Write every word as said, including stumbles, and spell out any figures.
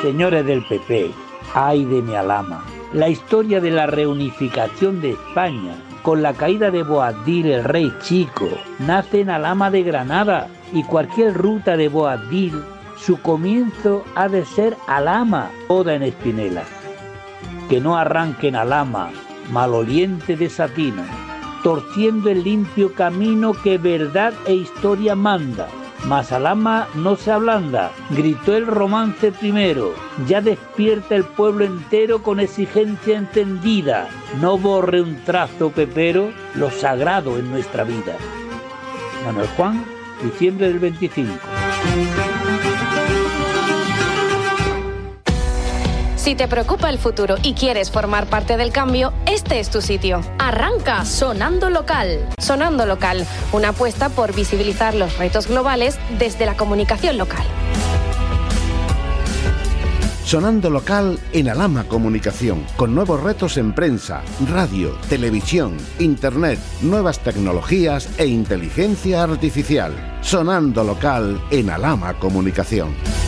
Señores del P P, ay de mi Alhama. La historia de la reunificación de España con la caída de Boabdil el rey chico nace en Alhama de Granada, y cualquier ruta de Boabdil, su comienzo ha de ser Alhama, toda en espinela. Que no arranque en Alhama, maloliente de Satina, torciendo el limpio camino que verdad e historia manda. Mas Alhama no se ablanda, gritó el romance primero, ya despierta el pueblo entero con exigencia encendida. No borre un trazo pepero lo sagrado en nuestra vida. Manuel Juan, diciembre del veinticinco. Si te preocupa el futuro y quieres formar parte del cambio, este es tu sitio. Arranca Sonando Local. Sonando Local, una apuesta por visibilizar los retos globales desde la comunicación local. Sonando Local en Alhama Comunicación, con nuevos retos en prensa, radio, televisión, internet, nuevas tecnologías e inteligencia artificial. Sonando Local en Alhama Comunicación.